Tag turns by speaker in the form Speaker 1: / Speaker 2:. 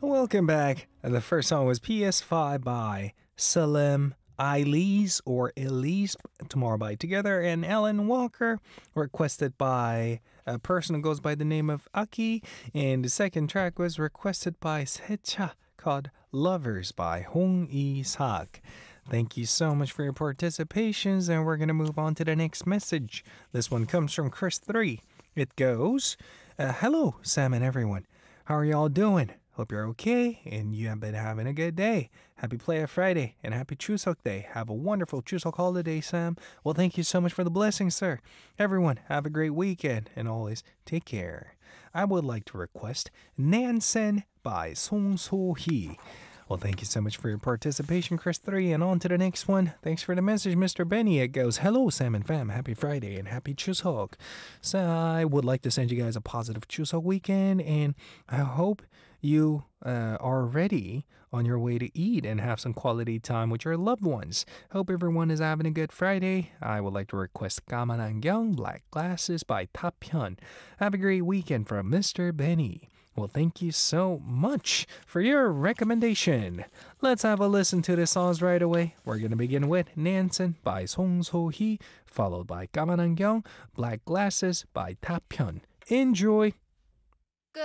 Speaker 1: Welcome back. The first song was PS5 by Salem Elise or Elise, Tomorrow by Together, and Alan Walker, requested by a person who goes by the name of Aki. And the second track was requested by Secha, called Lovers by Hong Isak. Thank you so much for your participations, and we're going to move on to the next message. This one comes from Chris3. It goes, Hello, Sam and everyone. How are y'all doing? Hope you're okay and you have been having a good day. Happy Playa Friday and happy Chuseok Day. Have a wonderful Chuseok holiday, Sam. Well, thank you so much for the blessing, sir. Everyone, have a great weekend and always take care. I would like to request Nansen by Song So-hee. Well, thank you so much for your participation, Chris3. And on to the next one. Thanks for the message, Mr. Benny. It goes, Hello, Sam and fam. Happy Friday and happy Chuseok. So I would like to send you guys a positive Chuseok weekend. And I hope you are ready on your way to eat and have some quality time with your loved ones. Hope everyone is having a good Friday. I would like to request Gaman Angyang, Black Glasses by Tapyeon. Have a great weekend from Mr. Benny. Well, thank you so much for your recommendation. Let's have a listen to the songs right away. We're going to begin with Nansen by Song So-hee, followed by Gaman Angyang, Black Glasses by Tapyeon. Enjoy!